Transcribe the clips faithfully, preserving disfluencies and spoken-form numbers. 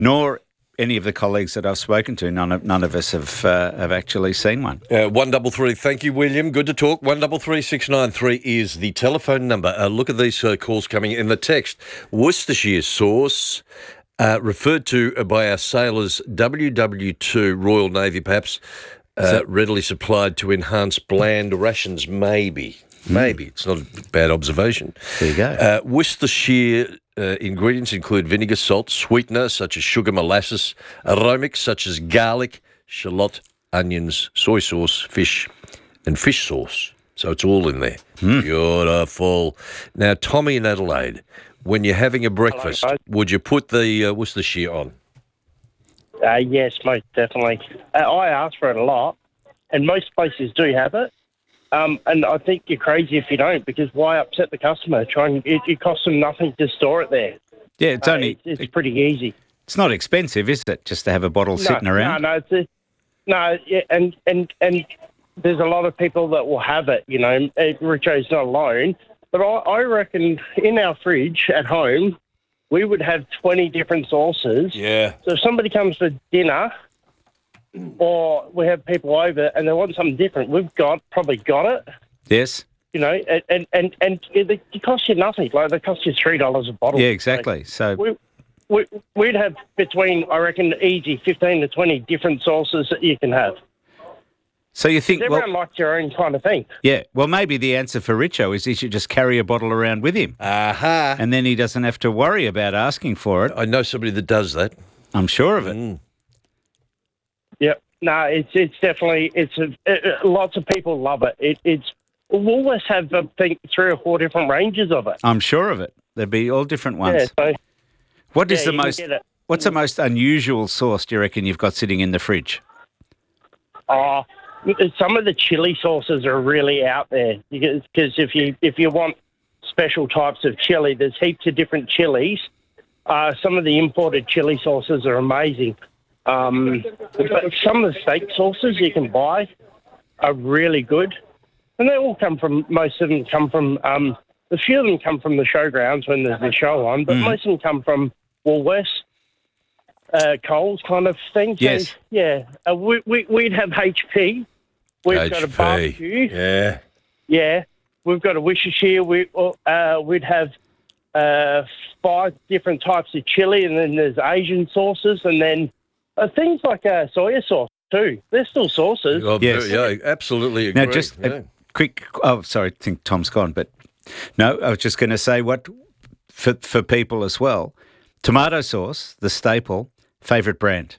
nor any of the colleagues that I've spoken to. None of none of us have uh, have actually seen one. Uh, one double three. Thank you, William. Good to talk. One double three six nine three is the telephone number. Uh, look at these uh, calls coming in the text. Worcestershire sauce, uh, referred to by our sailors, W W two Royal Navy, perhaps uh, that- readily supplied to enhance bland rations. Maybe, maybe it's not a bad observation. There you go. Uh, Worcestershire. Uh, ingredients include vinegar, salt, sweetener such as sugar, molasses, aromatic such as garlic, shallot, onions, soy sauce, fish, and fish sauce. So it's all in there. Mm. Beautiful. Now, Tommy in Adelaide, when you're having a breakfast, Hello, would you put the uh, Worcestershire on? Uh, yes, most definitely. Uh, I ask for it a lot, and most places do have it. Um, and I think you're crazy if you don't, because why upset the customer? Trying it, it costs them nothing to store it there. Yeah, it's Uh, only it's, it's pretty easy. it's not expensive, is it? Just to have a bottle sitting no, around. No, no, it's a, no, yeah, and and and there's a lot of people that will have it. You know, uh, Richo's not alone, but I, I reckon in our fridge at home we would have twenty different sauces. Yeah. So if somebody comes for dinner, or we have people over and they want something different, we've got probably got it. Yes. You know, and and and, and it, it costs you nothing. Like they cost you three dollars a bottle. Yeah, exactly. So we, we we'd have between, I reckon, easy fifteen to twenty different sauces that you can have. so you think well, Everyone likes their own kind of thing. yeah. Well, maybe the answer for Richo is he should just carry a bottle around with him, Aha. and then he doesn't have to worry about asking for it. I know somebody that does that. I'm sure of it. Mm. Yep. No, it's it's definitely it's a, it, it- lots of people love it. It it's Woolworths have I think three or four different ranges of it. I'm sure of it. There'd be all different ones. Yeah. So What is yeah, the you can most? get it. What's the most unusual sauce do you reckon you've got sitting in the fridge? Oh, some of the chili sauces are really out there because if you if you want special types of chili, there's heaps of different chilies. Uh, some of the imported chili sauces are amazing. Um, but some of the steak sauces you can buy are really good, and they all come from. Most of them come from. Um, a few of them come from the showgrounds when there's the show on, but Mm. most of them come from Woolworths. Uh, Coles kind of thing. So, Yes. Yeah. Uh, we, we, we'd have H P. We've H P. got a barbecue. Yeah. Yeah. We've got a Worcestershire. We, uh, we'd have uh, five different types of chili, and then there's Asian sauces, and then uh, things like uh, soya sauce too. They're still sauces. Oh, Yes. Yeah, absolutely agree. Now, just yeah. a quick. Oh, sorry. I think Tom's gone, but no. I was just going to say what for for people as well. Tomato sauce, the staple. Favourite brand?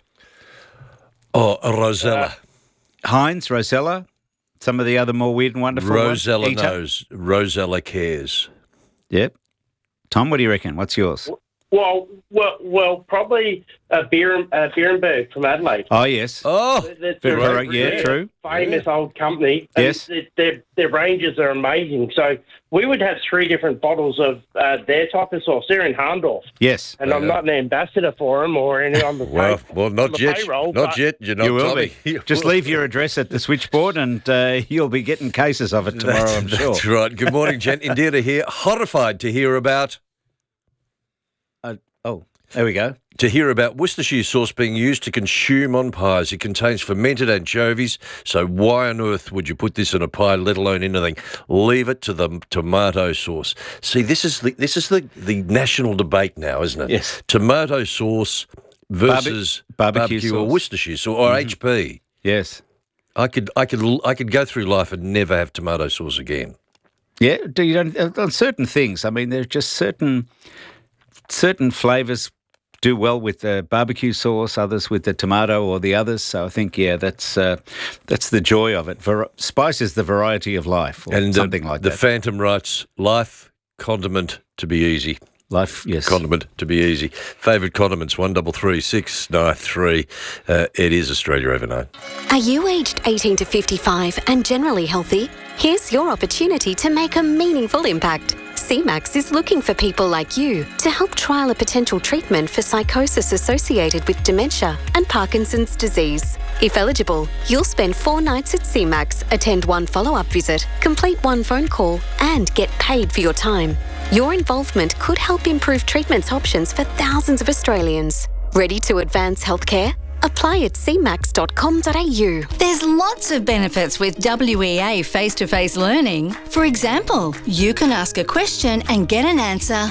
Oh, a Rosella. Heinz, Rosella. Some of the other more weird and wonderful Rosella ones. Eater? knows. Rosella cares. Yep. Tom, what do you reckon? What's yours? Well, well, well, probably uh, Beer, uh, Beerenberg from Adelaide. Oh, yes. Oh, They're, Very they're a right, yeah, really true. Famous old company. And Yes. Their, their, their ranges are amazing. So we would have three different bottles of uh, their type of sauce. They're in Harndorf. Yes. And I'm not an ambassador for them or any on the well, pay- well, on not the yet. payroll, Not but- yet. You're not You will Tommy. be. Just leave your address at the switchboard and uh, you'll be getting cases of it tomorrow, That's, I'm sure. that's right. Good morning, gent. Indira here. Horrified to hear about Uh, oh, there we go. to hear about Worcestershire sauce being used to consume on pies. It contains fermented anchovies, so why on earth would you put this in a pie, let alone anything? Leave it to the tomato sauce. See, this is the this is the, the national debate now, isn't it? Yes. Tomato sauce versus Barbe- barbecue or sauce. Worcestershire sauce or H P. Yes. I could I could I could go through life and never have tomato sauce again. Yeah, do you don't, on certain things, I mean, there's just certain certain flavours do well with the barbecue sauce, others with the tomato or the others. So I think, yeah, that's uh, that's the joy of it. Var- spice is the variety of life, or And something uh, like the that. Phantom writes, life condiment to be easy. Life, yes. Condiment to be easy. Favourite condiments, one double three six nine three. Uh, it is Australia Overnight. Are you aged eighteen to fifty-five and generally healthy? Here's your opportunity to make a meaningful impact. C MAX is looking for people like you to help trial a potential treatment for psychosis associated with dementia and Parkinson's disease. If eligible, you'll spend four nights at C MAX, attend one follow-up visit, complete one phone call, and get paid for your time. Your involvement could help improve treatment options for thousands of Australians. Ready to advance healthcare? Apply at c max dot com dot a u. There's lots of benefits with W E A face-to-face learning. For example, you can ask a question and get an answer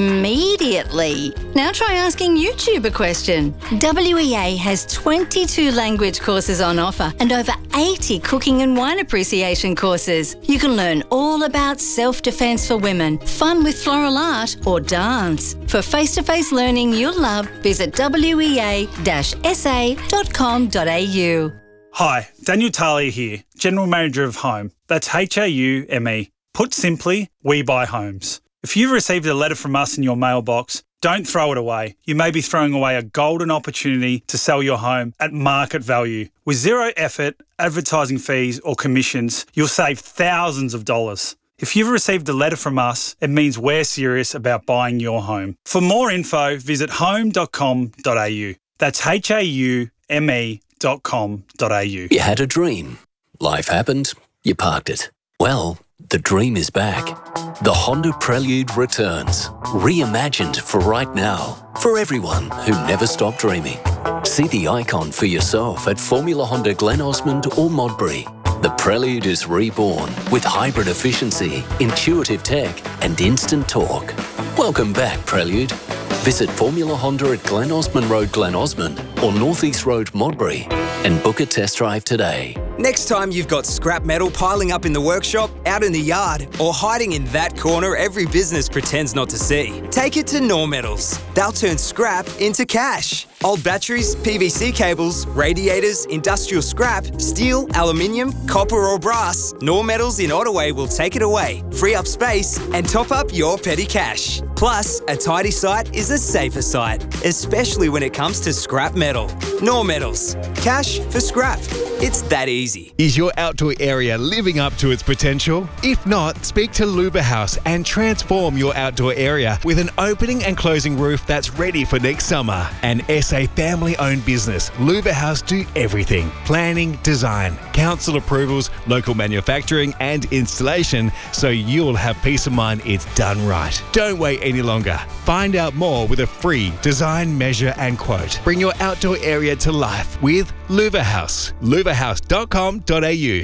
immediately. Now try asking YouTube a question. W E A has twenty-two language courses on offer and over eighty cooking and wine appreciation courses. You can learn all about self-defense for women, fun with floral art or dance. For face-to-face learning you'll love, visit w e a dash s a dot com dot a u. Hi, Daniel Talia here, General Manager of Home. That's H A U M E. Put simply, we buy homes. If you've received a letter from us in your mailbox, don't throw it away. You may be throwing away a golden opportunity to sell your home at market value. With zero effort, advertising fees or commissions, you'll save thousands of dollars. If you've received a letter from us, it means we're serious about buying your home. For more info, visit home dot com dot a u. That's H A U M E dot com dot a u. You had a dream. Life happened. You parked it. Well, the dream is back. The Honda Prelude returns. Reimagined for right now. For everyone who never stopped dreaming. See the icon for yourself at Formula Honda Glen Osmond or Modbury. The Prelude is reborn with hybrid efficiency, intuitive tech and instant torque. Welcome back, Prelude. Visit Formula Honda at Glen Osmond Road, Glen Osmond or North East Road, Modbury and book a test drive today. Next time you've got scrap metal piling up in the workshop, out in the yard or hiding in that corner every business pretends not to see, take it to Normetals. They'll turn scrap into cash. Old batteries, P V C cables, radiators, industrial scrap, steel, aluminium, copper or brass, Normetals in Ottaway will take it away, free up space and top up your petty cash. Plus, a tidy site is a safer site, especially when it comes to scrap metal. Normetals. Cash for scrap. It's that easy. Is your outdoor area living up to its potential? If not, speak to Luba House and transform your outdoor area with an opening and closing roof that's ready for next summer. An S A family-owned business, Luba House do everything. Planning, design, council approvals, local manufacturing and installation, so you'll have peace of mind it's done right. Don't wait any longer. Find out more with a free design, measure and quote. Bring your outdoor area to life with Luba House. luba house dot com dot a u.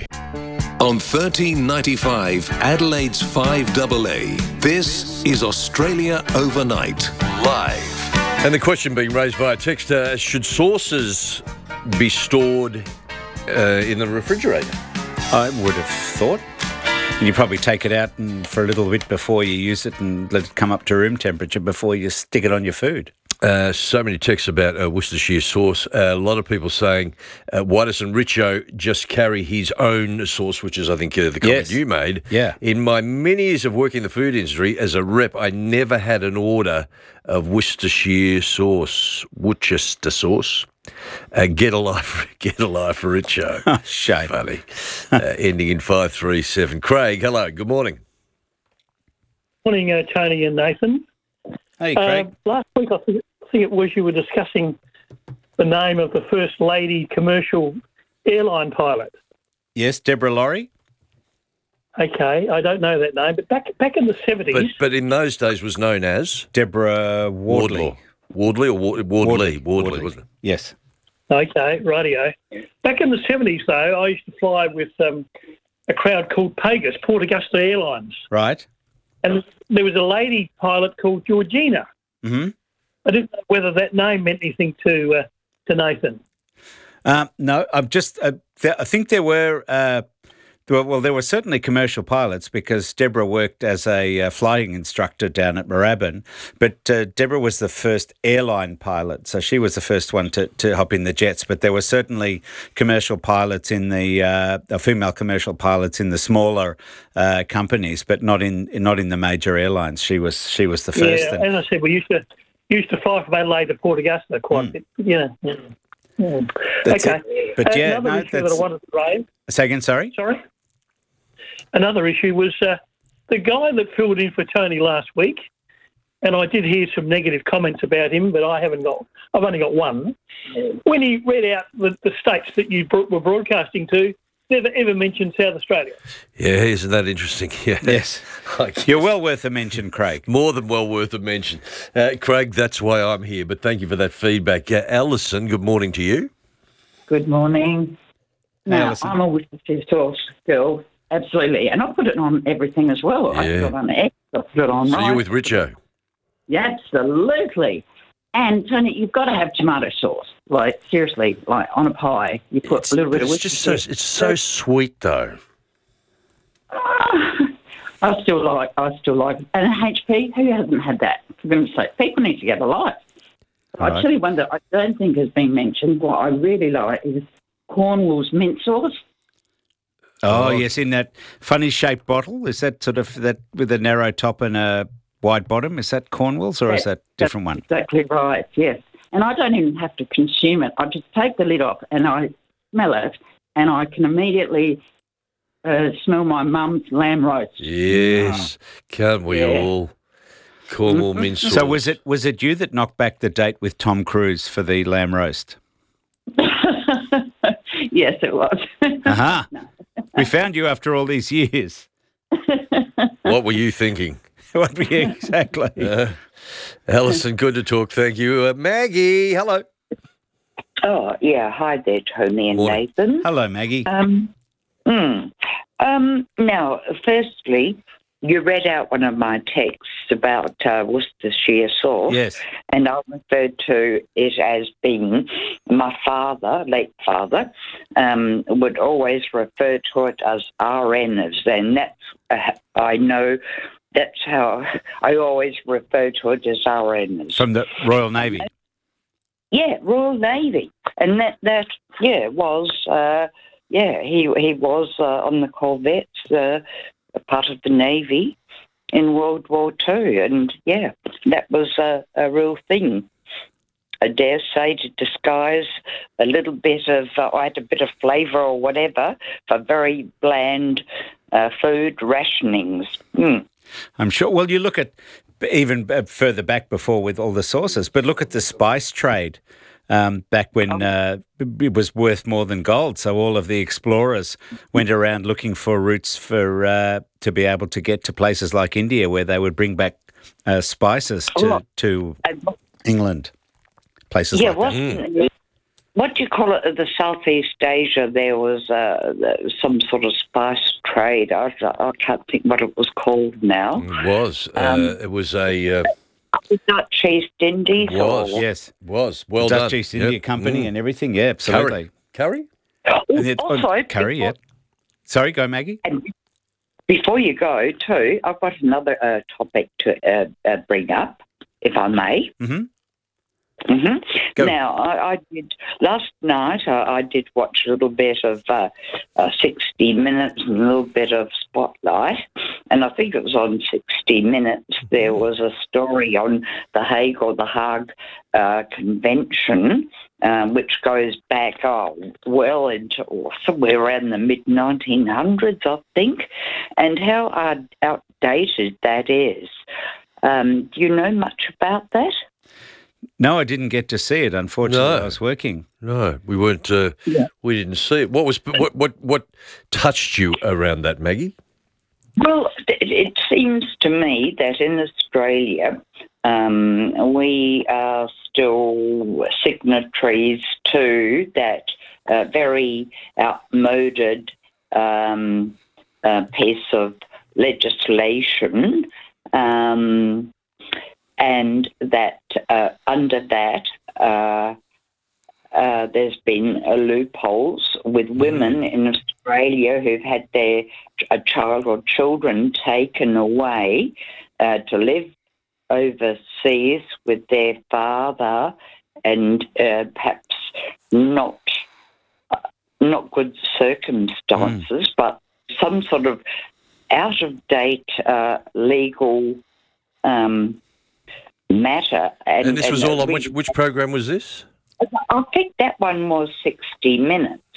On thirteen ninety-five, Adelaide's five A A, this is Australia Overnight, live. And the question being raised via text, uh, should sauces be stored uh, in the refrigerator? I would have thought. You probably take it out and for a little bit before you use it and let it come up to room temperature before you stick it on your food. Uh, so many texts about uh, Worcestershire sauce. Uh, a lot of people saying, uh, why doesn't Richo just carry his own sauce, which is, I think, uh, the comment Yes. you made. Yeah. In my many years of working in the food industry as a rep, I never had an order of Worcestershire sauce, Worcester sauce. Uh, get a life, get a life for Richo. Oh, shame. Funny. uh, ending in five three seven. Craig, hello, good morning. Morning, uh, Tony and Nathan. Hey, Craig. Uh, last week, I think, I think it was you were discussing the name of the first lady commercial airline pilot. Yes, Deborah Laurie. Okay, I don't know that name, but back back in the seventies... But, but in those days was known as? Deborah Wardley. Wardley or Ward, Wardley? Wardley, Wardley, wasn't it? Yes. Okay, rightio. Back in the seventies, though, I used to fly with um, a crowd called Pagus, Port Augusta Airlines. Right. And there was a lady pilot called Georgina. Mm-hmm. I didn't know whether that name meant anything to uh, to Nathan. Um, no, I'm just. Uh, th- I think there were. Uh, there were, well, there were certainly commercial pilots because Deborah worked as a uh, flying instructor down at Moorabbin. But uh, Deborah was the first airline pilot, so she was the first one to, to hop in the jets. But there were certainly commercial pilots in the uh, female commercial pilots in the smaller uh, companies, but not in not in the major airlines. She was she was the first. Yeah, and, as I said, we used to used to fly from Adelaide to Port Augusta quite mm. a bit. Yeah. yeah. yeah. That's okay. It. But uh, yeah, another no, issue that's... that I wanted to raise. Say again, sorry. Sorry. Another issue was uh, the guy that filled in for Tony last week, and I did hear some negative comments about him, but I haven't got. I've only got one. When he read out the, the states that you bro- were broadcasting to, never ever mentioned South Australia. Yeah, isn't that interesting? Yeah. Yes. You're well worth a mention, Craig. More than well worth a mention. Uh, Craig, that's why I'm here, but thank you for that feedback. Uh, Alison, good morning to you. Good morning. Now, Alison. I'm a Worcestershire sauce girl, absolutely. And I put it on everything as well. I Yeah. put it on eggs, I put it on So rice. you're with Richo. Yeah, absolutely. And, Tony, you've got to have tomato sauce. Like, seriously, like on a pie, you put It's, a little but bit of it's just so, Worcestershire. it's so sweet, though. I still like, I still like it. And H P, who hasn't had that? For goodness sake, people need to get a life. I Right. tell you one that I don't think has been mentioned, what I really like is Cornwall's mint sauce. Oh, yes, in that funny shaped bottle. Is that sort of that with a narrow top and a wide bottom? Is that Cornwall's or is that a different one? Exactly right, yes. And I don't even have to consume it. I just take the lid off and I smell it and I can immediately uh, smell my mum's lamb roast. Yes. Can't we Yeah. all? Cornwall mint sauce. So was it was it you that knocked back the date with Tom Cruise for the lamb roast? Yes, it was. Aha. We found you after all these years. What were you thinking? What were you exactly? Uh, Alison, good to talk. Thank you. Uh, Maggie, hello. Oh, yeah. Hi there, Tony and Morning. Nathan. Hello, Maggie. Um, mm, um, now, firstly, you read out one of my texts about uh, Worcestershire sauce. Yes. And I referred to it as being my father, late father, um, would always refer to it as R Ns. And that's, uh, I know, that's how I always refer to it as R Ns. From the Royal Navy. Yeah, Royal Navy, and that that yeah was uh, yeah he he was uh, on the corvettes, uh, a part of the Navy in World War Two, and yeah, that was a, a real thing. I dare say to disguise a little bit of uh, add a bit of flavour or whatever for very bland uh, food rationings. Mm. I'm sure. Well, you look at even further back before with all the sauces, but look at the spice trade um, back when uh, it was worth more than gold. So all of the explorers went around looking for routes for uh, to be able to get to places like India, where they would bring back uh, spices to to England, places Yeah, like that. wasn't what do you call it? The Southeast Asia, there was uh, some sort of spice trade. I, I can't think what it was called now. It was. Um, uh, it was a... Uh, The Dutch East Indies? was. Or, Yes. Was. Well Dutch done. East India Yep. Company Mm. and everything. Yeah, absolutely. Curry? And it- oh, also, curry, yeah. Sorry, go Maggie. And before you go, too, I've got another uh, topic to uh, uh, bring up, if I may. Mm-hmm. hmm Go. Now, I, I did last night. I, I did watch a little bit of uh, uh, sixty minutes and a little bit of Spotlight, and I think it was on sixty minutes. There was a story on the Hague or the Hague uh, Convention, um, which goes back oh, well into or somewhere around the mid nineteen hundreds, I think, and how out- outdated that is. Um, do you know much about that? No, I didn't get to see it. Unfortunately, No. I was working. No, we weren't. Uh, Yeah. We didn't see it. What was what what what touched you around that, Maggie? Well, it, it seems to me that in Australia, um, we are still signatories to that uh, very outmoded um, uh, piece of legislation, um, and that uh, under that, uh, uh, there's been uh, loopholes with women in Australia who've had their a child or children taken away uh, to live overseas with their father, and uh, perhaps not uh, not good circumstances, but some sort of out of date uh, legal um, matter. And, And this was and all on we- which which program was this? I think that one was sixty minutes.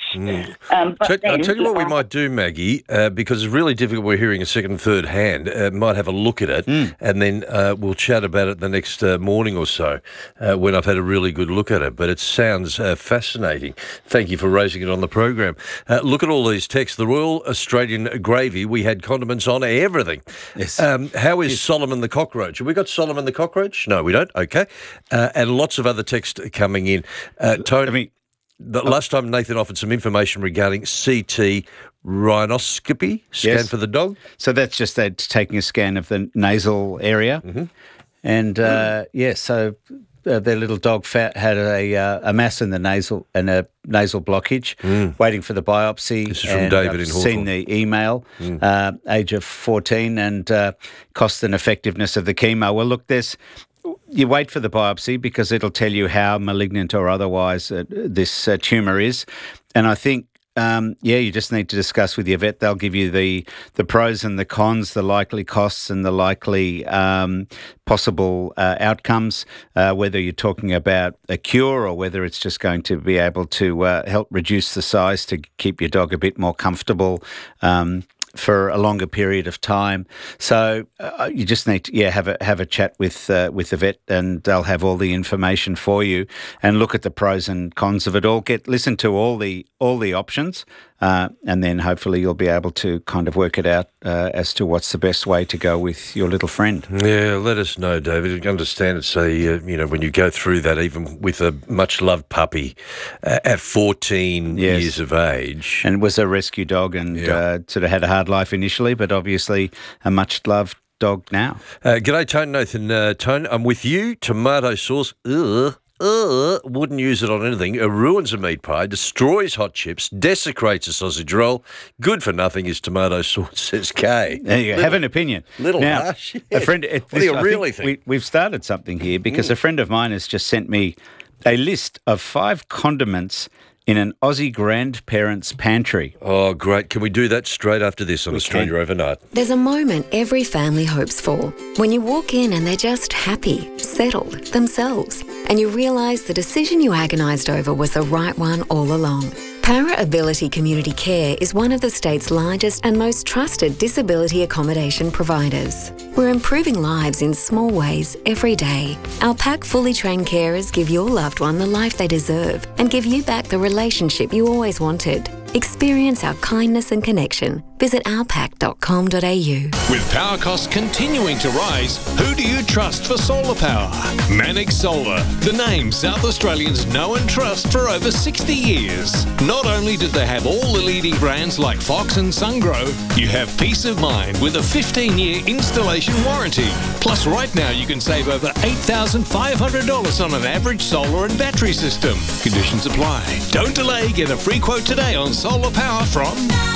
Mm. Um, but So, I'll then, tell you what we uh, might do, Maggie, uh, because it's really difficult. We're hearing a second and third hand. Uh, might have a look at it, and then uh, we'll chat about it the next uh, morning or so uh, when I've had a really good look at it. But it sounds uh, fascinating. Thank you for raising it on the program. Uh, look at all these texts. The Royal Australian Gravy. We had condiments on everything. Yes. Um, how is Solomon the cockroach? Have we got Solomon the cockroach? No, we don't. Okay. Uh, and lots of other text coming in. Uh, Tony, I mean, the last time Nathan offered some information regarding C T rhinoscopy, scan Yes. for the dog. So that's just that taking a scan of the nasal area, Mm-hmm. and uh, yeah, so uh, their little dog fat had a uh, a mass in the nasal and a nasal blockage, waiting for the biopsy. This is from and David I've in seen Hawthorn. the email, uh, age of fourteen, and uh, cost and effectiveness of the chemo. Well, look, there's. You wait for the biopsy because it'll tell you how malignant or otherwise uh, this uh, tumour is. And I think, um, yeah, you just need to discuss with your vet. They'll give you the, the pros and the cons, the likely costs and the likely um, possible uh, outcomes, uh, whether you're talking about a cure or whether it's just going to be able to uh, help reduce the size to keep your dog a bit more comfortable um, for a longer period of time. So uh, you just need to yeah have a have a chat with uh, with the vet, and they'll have all the information for you and look at the pros and cons of it all. Get listen to all the all the options, uh, and then hopefully you'll be able to kind of work it out uh, as to what's the best way to go with your little friend. Yeah, let us know, David. I understand it's a, uh, you know, when you go through that, even with a much-loved puppy uh, at fourteen Yes. years of age. And was a rescue dog, and Yeah. uh, sort of had a hard life initially, but obviously a much loved dog now. Uh, g'day, Tone, Nathan. Uh, Tone, I'm with you. Tomato sauce, ugh. Uh, wouldn't use it on anything. It ruins a meat pie, destroys hot chips, desecrates a sausage roll. Good for nothing is tomato sauce, says Kay. There you go. Little- Have an opinion. Little now, harsh. A yeah. friend. It, What do you I really think? We, we've started something here because a friend of mine has just sent me a list of five condiments in an Aussie grandparents' pantry. Oh, great. Can we do that straight after this on Australia Overnight? There's a moment every family hopes for when you walk in and they're just happy, settled, themselves, and you realise the decision you agonised over was the right one all along. Para Ability Community Care is one of the state's largest and most trusted disability accommodation providers. We're improving lives in small ways every day. Our pack fully trained carers give your loved one the life they deserve and give you back the relationship you always wanted. Experience our kindness and connection. Visit our pack dot com dot a u. With power costs continuing to rise, who do you trust for solar power? Manix Solar, the name South Australians know and trust for over sixty years. Not only do they have all the leading brands like Fox and Sungrow, you have peace of mind with a fifteen-year installation warranty. Plus, right now you can save over eight thousand five hundred dollars on an average solar and battery system. Conditions apply. Don't delay. Get a free quote today on solar power from...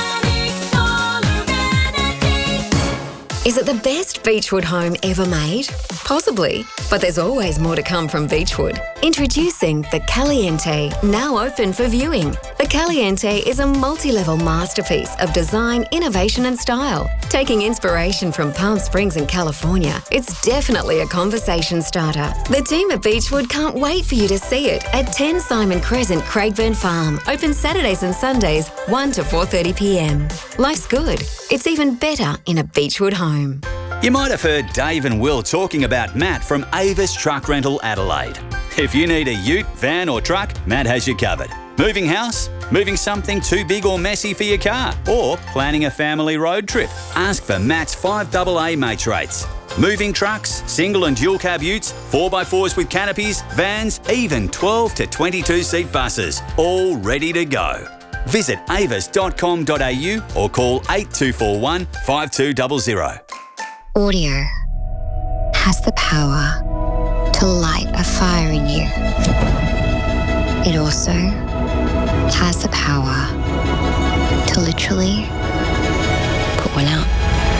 Is it the best Beechwood home ever made? Possibly, but there's always more to come from Beechwood. Introducing the Caliente, now open for viewing. The Caliente is a multi-level masterpiece of design, innovation and style. Taking inspiration from Palm Springs in California, it's definitely a conversation starter. The team at Beechwood can't wait for you to see it at ten Simon Crescent, Craigburn Farm. Open Saturdays and Sundays, one to four thirty p m. Life's good. It's even better in a Beechwood home. You might have heard Dave and Will talking about Matt from Avis Truck Rental Adelaide. If you need a ute, van or truck, Matt has you covered. Moving house? Moving something too big or messy for your car? Or planning a family road trip? Ask for Matt's five double A mates rates. Moving trucks, single and dual cab utes, four by fours with canopies, vans, even twelve to twenty-two seat buses, all ready to go. Visit avis dot com dot a u or call eight two four one, five two zero zero. Audio has the power to light a fire in you. It also has the power to literally put one out.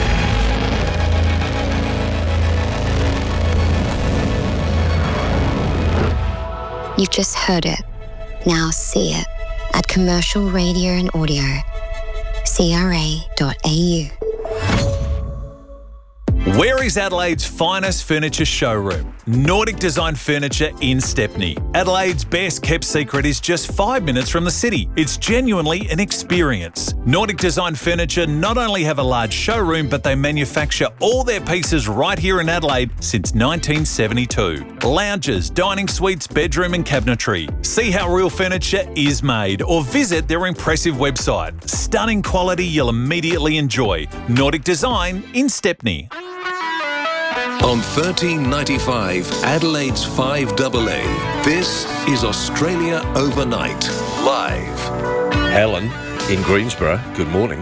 You've just heard it. Now see it at Commercial Radio and Audio, C R A dot A U. Where is Adelaide's finest furniture showroom? Nordic Design Furniture in Stepney. Adelaide's best kept secret is just five minutes from the city. It's genuinely an experience. Nordic Design Furniture not only have a large showroom, but they manufacture all their pieces right here in Adelaide since nineteen seventy-two. Lounges, dining suites, bedroom and cabinetry. See how real furniture is made or visit their impressive website. Stunning quality you'll immediately enjoy. Nordic Design in Stepney. On thirteen ninety-five, Adelaide's five A A. This is Australia Overnight, live. Helen in Greensborough, good morning.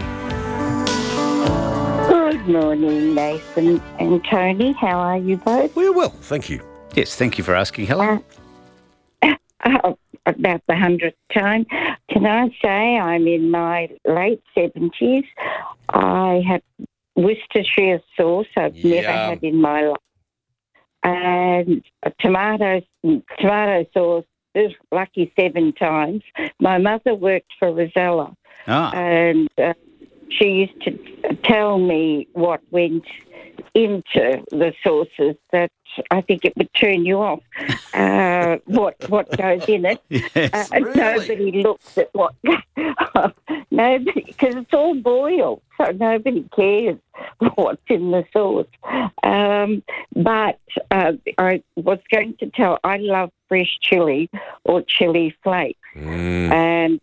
Good morning, Nathan and Tony. How are you both? We're well, thank you. Yes, thank you for asking, Helen. Uh, uh, about the hundredth time. Can I say I'm in my late seventies? I have Worcestershire sauce I've Yum. never had in my life. And a tomato, tomato sauce, lucky seven times. My mother worked for Rosella. Ah. And uh, she used to tell me what went into the sauces that I think it would turn you off, uh, what what goes in it. Yes, uh, really? Nobody looks at what... nobody, because it's all boiled, so nobody cares what's in the sauce. Um, but uh, I was going to tell, I love fresh chilli or chilli flakes. Mm. And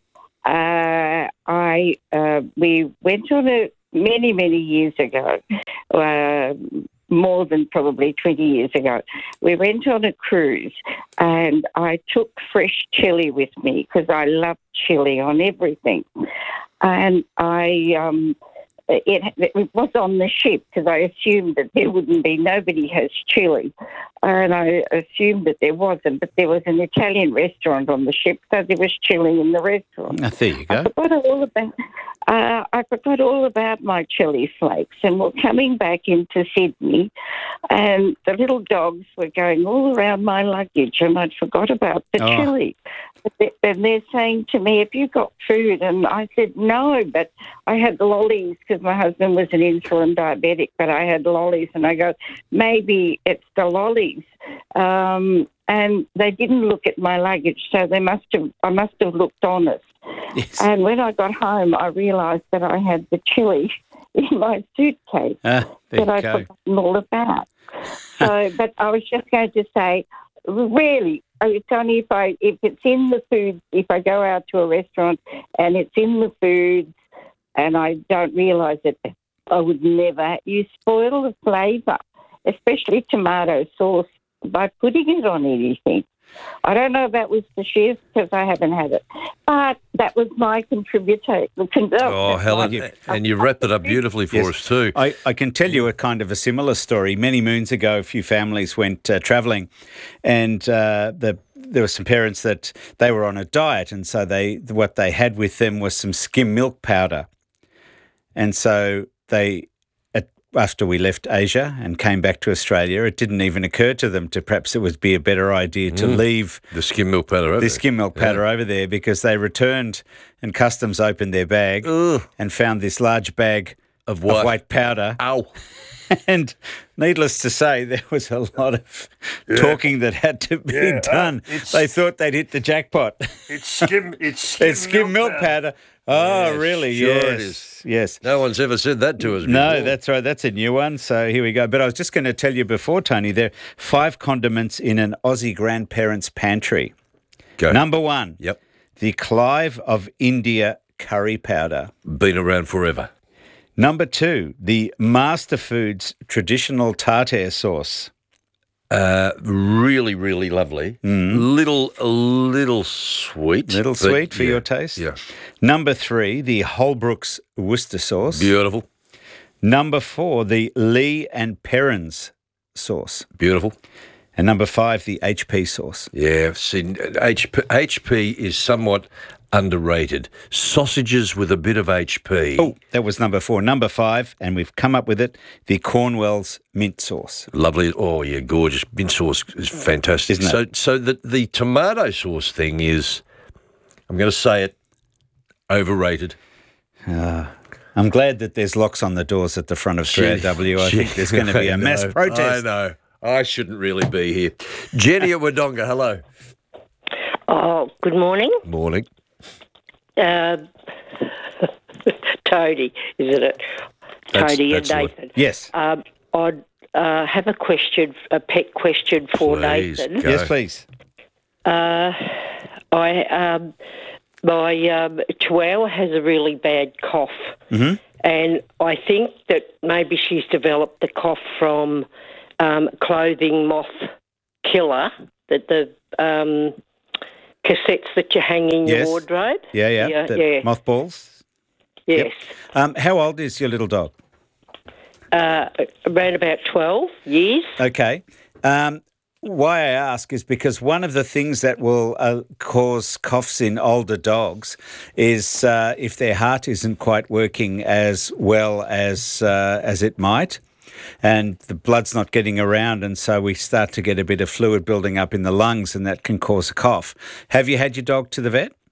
uh, I uh, we went on a many, many years ago, uh, more than probably twenty years ago, we went on a cruise and I took fresh chilli with me because I love chilli on everything. And I... Um, It, it was on the ship because I assumed that there wouldn't be, nobody has chili. And I assumed that there wasn't, but there was an Italian restaurant on the ship, so there was chili in the restaurant. Ah, there you go. I forgot all about, uh, I forgot all about my chili flakes, and we're coming back into Sydney, and the little dogs were going all around my luggage, and I'd forgot about the Oh. chili. And they're saying to me, have you got food? And I said, no, but I had lollies because my husband was an insulin diabetic, but I had lollies. And I go, maybe it's the lollies. Um, and they didn't look at my luggage, so they must have, I must have looked honest. Yes. And when I got home, I realised that I had the chili in my suitcase Ah, there that you I'd go. forgotten all about. So, but I was just going to say, really, it's only if I if it's in the food. If I go out to a restaurant and it's in the foods, and I don't realise it, I would never. You spoil the flavour, especially tomato sauce, by putting it on anything. I don't know about Worcestershire because I haven't had it, but that was my contributor. Oh, Helen, and you wrapped it up beautifully for Yes. us too. I, I can tell you a kind of a similar story. Many moons ago, a few families went uh, travelling, and uh, the, there were some parents that they were on a diet, and so they what they had with them was some skim milk powder. And so they, at, after we left Asia and came back to Australia, it didn't even occur to them to perhaps it would be a better idea to Mm. leave the skim milk powder over the there. skim milk powder over there, because they returned and customs opened their bag and found this large bag of of what? white powder. Ow. And needless to say, there was a lot of Yeah. talking that had to be Yeah, uh, done. it's- They thought they'd hit the jackpot. It's skim. It's skim, It's skim milk powder. Oh, Yes, really? sure yes. it is. Yes. No one's ever said that to us before. No, that's right. That's a new one. So here we go. But I was just going to tell you before, Tony, there are five condiments in an Aussie grandparent's pantry. Go. Number one. Yep. The Clive of India curry powder. Been around forever. Number two, the Master Foods traditional tartare sauce. Uh, really, really lovely. Little, a little sweet. Mm. Little but sweet for yeah, your taste. Yeah. Number three, the Holbrook's Worcester sauce. Beautiful. Number four, the Lee and Perrins sauce. Beautiful. And number five, the H P sauce. Yeah, see, H P, H P is somewhat underrated. Sausages with a bit of H P. Oh, that was number four. Number five, and we've come up with it, the Cornwell's mint sauce. Lovely. Oh, yeah, gorgeous. Mint sauce is fantastic. Isn't it? So, so the, the tomato sauce thing is, I'm going to say it, overrated. Ah. I'm glad that there's locks on the doors at the front of three R W. I think there's going to be a mass know, protest. I know. I shouldn't really be here. Jenny at Wodonga, hello. Oh, good morning. Morning. Uh, Toadie, isn't it? That's- Toadie that's and what- Nathan. Yes. Um, I'd uh, have a question, a pet question for Please, Nathan. go. Yes, please. Uh, I um, my um, Chihuahua has a really bad cough, Mm-hmm. and I think that maybe she's developed the cough from um, clothing moth killer, that the um, cassettes that you hang in Yes. your wardrobe. Yeah, yeah. yeah, the yeah. mothballs. Yes. Um, how old is your little dog? Uh, around about twelve years. Okay. Um, why I ask is because one of the things that will uh, cause coughs in older dogs is uh, if their heart isn't quite working as well as uh, as it might, and the blood's not getting around, and so we start to get a bit of fluid building up in the lungs, and that can cause a cough. Have you had your dog to the vet?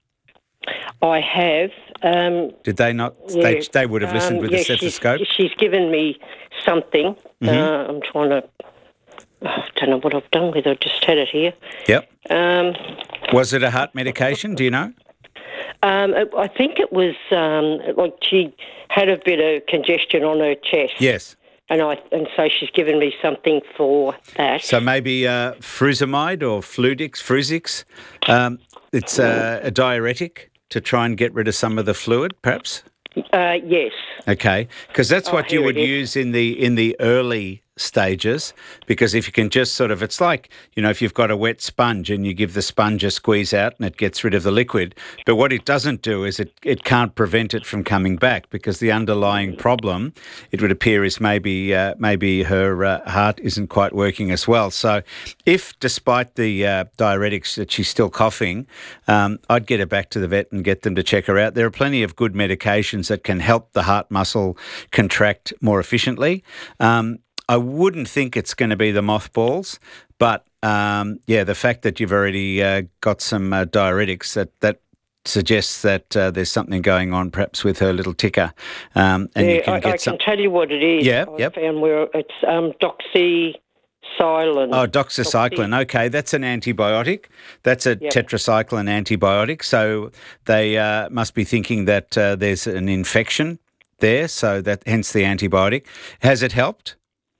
I have. Um, Did they not? yeah, They, they would have listened um, with yeah, a stethoscope. She's, she's given me something. Mhm. Uh, I'm trying to. oh, I don't know what I've done with it. I just had it here. Yep. Um, Was it a heart medication? Do you know? um, I I think it was um, like she had a bit of congestion on her chest. Yes. And I and so she's given me something for that. So maybe uh, frusemide or Fludix, Fruzix. Um, it's uh, a diuretic to try and get rid of some of the fluid, perhaps. Uh, yes. Okay, because that's Oh, what you here would it is. use in the in the early stages, because if you can just sort of, it's like, you know, if you've got a wet sponge and you give the sponge a squeeze out and it gets rid of the liquid, but what it doesn't do is it, it can't prevent it from coming back, because the underlying problem, it would appear, is maybe uh, maybe her uh, heart isn't quite working as well. So if, despite the uh, diuretics, that she's still coughing, um, I'd get her back to the vet and get them to check her out. There are plenty of good medications that can help the heart muscle contract more efficiently. Um, I wouldn't think it's going to be the mothballs, but um, yeah, the fact that you've already uh, got some uh, diuretics, that that suggests that uh, there's something going on, perhaps with her little ticker, um, and yeah, you can I, get I some. can tell you what it is. Yeah, I yep. found where it's um, doxycycline. Oh, doxycycline. Okay, that's an antibiotic. That's a Yep. tetracycline antibiotic. So they uh, must be thinking that uh, there's an infection there, so that hence the antibiotic. Has it helped?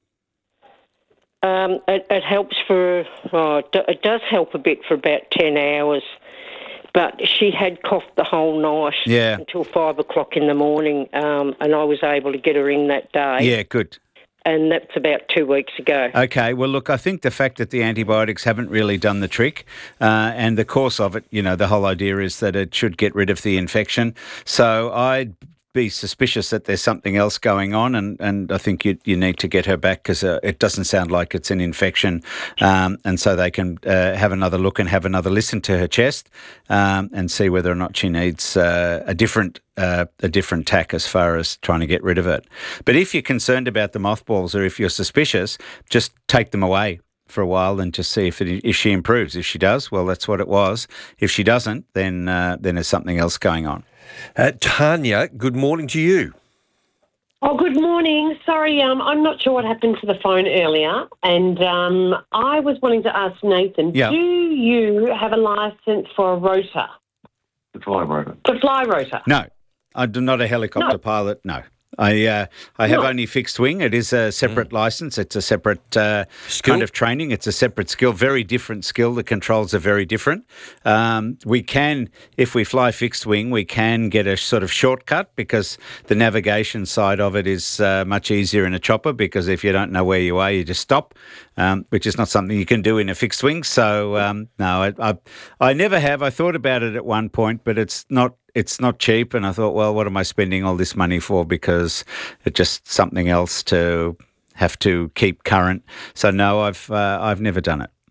Um, it, it helps for, oh, it do- it does help a bit for about ten hours, but she had coughed the whole night Yeah. until five o'clock in the morning, um, and I was able to get her in that day. Yeah, good. And that's about two weeks ago. Okay, well, look, I think the fact that the antibiotics haven't really done the trick, uh, and the course of it, you know, the whole idea is that it should get rid of the infection. So I'd be suspicious that there's something else going on, and, and I think you you need to get her back, because uh, it doesn't sound like it's an infection, um, and so they can uh, have another look and have another listen to her chest, um, and see whether or not she needs uh, a different uh, a different tack as far as trying to get rid of it. But if you're concerned about the mothballs, or if you're suspicious, just take them away for a while and just see if it, if she improves. If she does, well, that's what it was. If she doesn't, then uh, then there's something else going on. Uh, Tanya, good morning to you. Oh, good morning. Sorry, um, I'm not sure what happened to the phone earlier, and um, I was wanting to ask Nathan, Yeah. do you have a licence for a rotor, The fly rotor. the fly rotor? No, I'm not a helicopter No. pilot, no. I uh, I have No. only fixed wing. It is a separate licence. It's a separate uh, kind of training. It's a separate skill, very different skill. The controls are very different. Um, we can, if we fly fixed wing, we can get a sort of shortcut, because the navigation side of it is uh, much easier in a chopper, because if you don't know where you are, you just stop, um, which is not something you can do in a fixed wing. So, um, no, I, I, I never have. I thought about it at one point, but it's not It's not cheap, and I thought, well, what am I spending all this money for? Because it's just something else to have to keep current. So no, I've uh, I've never done it.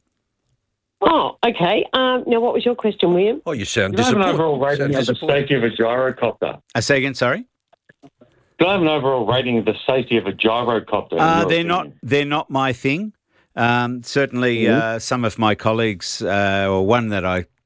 Oh, okay. Um, now, what was your question, William? Oh, you sound Do I have an disappointed. overall rating Sound of the disappointed. safety of a gyrocopter? I say again, sorry. Do I have an overall rating of the safety of a gyrocopter? in Uh, your they're opinion? not they're not my thing. Um, certainly, Mhm. uh, some of my colleagues, uh, or one that I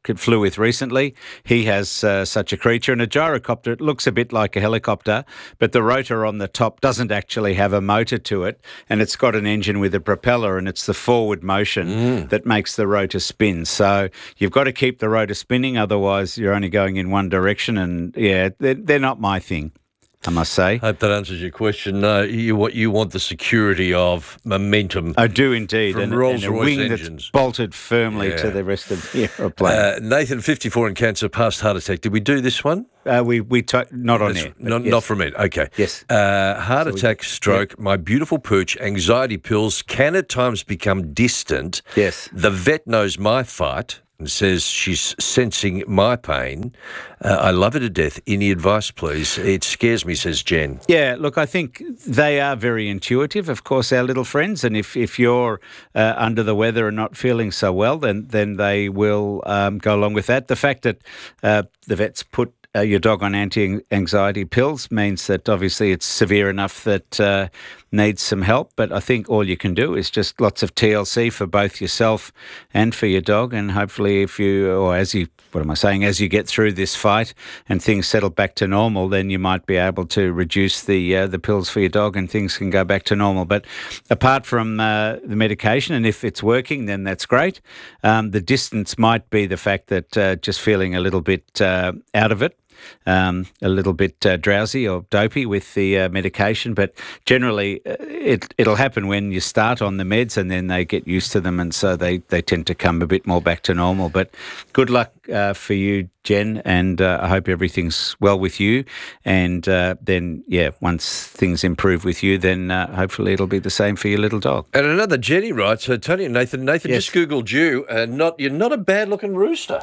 flew with recently, he has uh, such a creature. And a gyrocopter, it looks a bit like a helicopter, but the rotor on the top doesn't actually have a motor to it, and it's got an engine with a propeller, and it's the forward motion mm. that makes the rotor spin. So you've got to keep the rotor spinning, otherwise you're only going in one direction, and yeah, they're, they're not my thing, I must say. Hope that answers your question. No, you what you want the security of momentum. I do indeed, from and, Rolls and a Royce wing engines. that's bolted firmly Yeah. to the rest of the aeroplane. Uh, Nathan, fifty-four in cancer, past heart attack. Did we do this one? Uh, we we t- not on That's air. Not, yes. not from it. Okay. Yes. Uh, heart So we- attack, stroke, my beautiful pooch, anxiety pills can at times become distant. Yes. The vet knows my fight and says she's sensing my pain. Uh, I love her to death. Any advice, please? It scares me, says Jen. Yeah, look, I think they are very intuitive, of course, our little friends. And if, if you're uh, under the weather and not feeling so well, then then they will um, go along with that. The fact that uh, the vets put uh, your dog on anti-anxiety pills means that obviously it's severe enough that uh, needs some help. But I think all you can do is just lots of T L C for both yourself and for your dog. And hopefully if you, or as you, what am I saying, as you get through this fight and things settle back to normal, then you might be able to reduce the uh, the pills for your dog and things can go back to normal. But apart from uh, the medication, and if it's working, then that's great. Um, the distance might be the fact that uh, just feeling a little bit uh, out of it. Um, a little bit uh, drowsy or dopey with the uh, medication, but generally uh, it, it'll happen when you start on the meds and then they get used to them, and so they, they tend to come a bit more back to normal. But good luck uh, for you, Jen, and uh, I hope everything's well with you. And uh, then, yeah, once things improve with you, then uh, hopefully it'll be the same for your little dog. And another Jenny writes, uh, Tony and Nathan, Nathan Yes. just Googled you. Uh, not You're not a bad-looking rooster.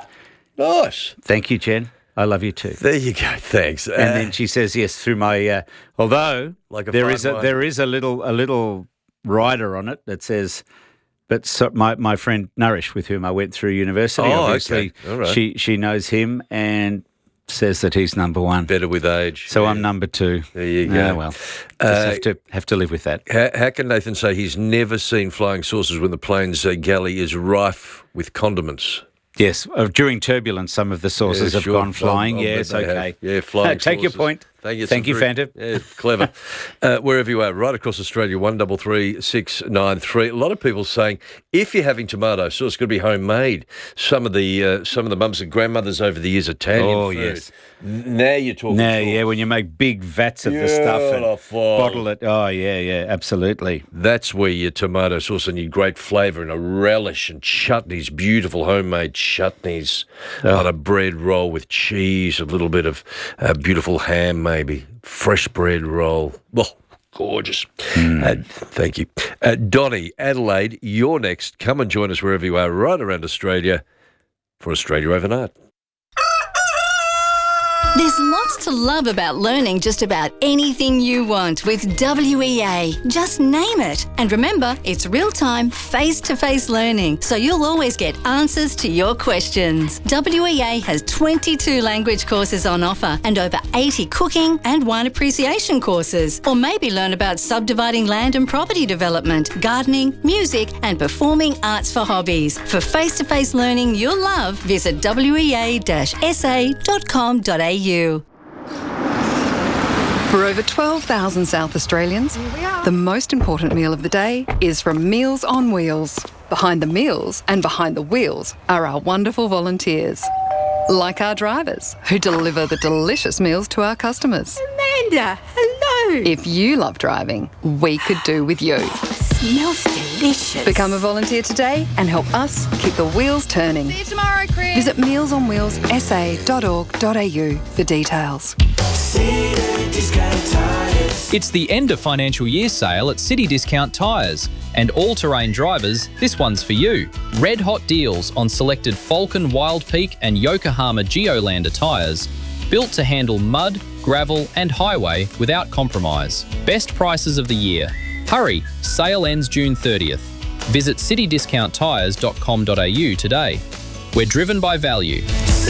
Nice. Thank you, Jen. I love you too. There you go. Thanks. And Uh, then she says yes through my. Uh, although Like a there fine is a wine. there is a little a little rider on it that says, but so my my friend Nourish, with whom I went through university, Oh, obviously okay. All right. she she knows him and says that he's number one. Better with age. So yeah. I'm number two. There you go. Oh, well, just Uh, have to have to live with that. How, how can Nathan say he's never seen flying saucers when the plane's uh, galley is rife with condiments? Yes, uh, during turbulence, some of the saucers Yeah, have sure. gone flying. I'll- I'll bet yes, they have. okay. Yeah, flying Take your saucers. point. Thank you. Thank Some you, very- Phantom. Yeah, clever. uh, wherever you are, right across Australia, one double three six nine three. A lot of people saying if you're having tomato sauce, it's got to be homemade. Some of the uh, some of the mums and grandmothers over the years, Italian Oh, food. yes. N- Now you're talking. No, sauce. yeah, when you make big vats of the stuff and Beautiful. bottle it. Oh, yeah, yeah, absolutely. That's where your tomato sauce and your great flavour and a relish and chutneys, beautiful homemade chutneys Oh. on a bread roll with cheese, a little bit of uh, beautiful ham maybe, fresh bread roll. Oh, gorgeous. Uh, thank you. Uh, Donnie, Adelaide, you're next. Come and join us wherever you are right around Australia for Australia Overnight. There's lots to love about learning just about anything you want with W E A. Just name it. And remember, it's real-time, face-to-face learning, so you'll always get answers to your questions. W E A has twenty-two language courses on offer and over eighty cooking and wine appreciation courses. Or maybe learn about subdividing land and property development, gardening, music and performing arts for hobbies. For face-to-face learning you'll love, visit w e a dash s a dot com dot a u. For over twelve thousand South Australians, the most important meal of the day is from Meals on Wheels. Behind the meals and behind the wheels are our wonderful volunteers, like our drivers who deliver the delicious meals to our customers. Amanda, hello. If you love driving, we could do with you. Smells delicious. Become a volunteer today and help us keep the wheels turning. See you tomorrow, Chris. Visit meals on wheels s a dot org dot a u for details. It's the end of financial year sale at City Discount Tyres. And all-terrain drivers, this one's for you. Red hot deals on selected Falcon Wild Peak and Yokohama Geolander tyres. Built to handle mud, gravel and highway without compromise. Best prices of the year. Hurry, sale ends June thirtieth. Visit city discount tyres dot com dot a u today. We're driven by value.